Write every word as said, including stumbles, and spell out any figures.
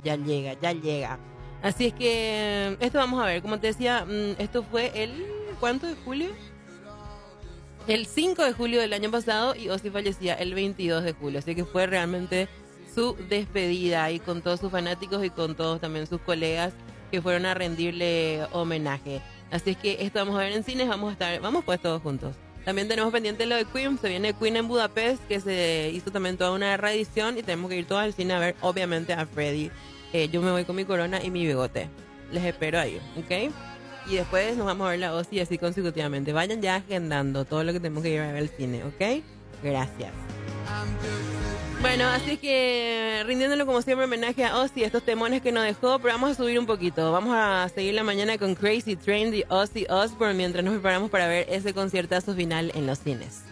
ya llega, ya llega. Así es que esto vamos a ver, como te decía, esto fue el, ¿cuánto de julio? El cinco de julio del año pasado y Ozzy fallecía el veintidós de julio, así que fue realmente su despedida y con todos sus fanáticos y con todos también sus colegas que fueron a rendirle homenaje. Así es que esto vamos a ver en cines, vamos a estar, vamos pues todos juntos. También tenemos pendiente lo de Queen, se viene Queen en Budapest, que se hizo también toda una reedición y tenemos que ir todos al cine a ver, obviamente, a Freddie. Eh, yo me voy con mi corona y mi bigote. Les espero ahí, ¿ok? Y después nos vamos a ver la Ozzy así consecutivamente. Vayan ya agendando todo lo que tenemos que ir a ver al cine, ¿ok? Gracias. Bueno, así que rindiéndolo como siempre homenaje a Ozzy, estos temones que nos dejó, pero vamos a subir un poquito. Vamos a seguir la mañana con Crazy Train de Ozzy Osbourne mientras nos preparamos para ver ese conciertazo final en los cines.